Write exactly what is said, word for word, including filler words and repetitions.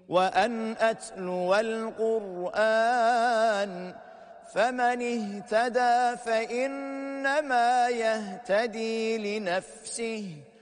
وأن أتلو القرآن، فمن اهتدى فإنما يهتدي لنفسه